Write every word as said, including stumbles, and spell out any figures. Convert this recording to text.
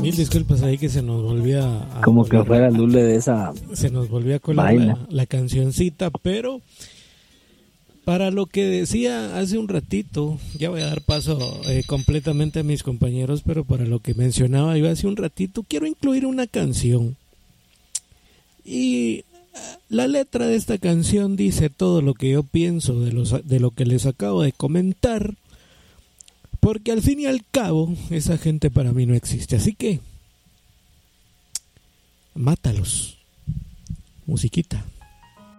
Mil disculpas ahí que se nos volvía a como que colar, fuera el lule de esa se nos volvió a colar la, la cancioncita, pero para lo que decía hace un ratito, ya voy a dar paso eh, completamente a mis compañeros, pero para lo que mencionaba yo hace un ratito, quiero incluir una canción. Y la letra de esta canción dice todo lo que yo pienso de, los, de lo que les acabo de comentar, porque al fin y al cabo esa gente para mí no existe, así que mátalos. Musiquita.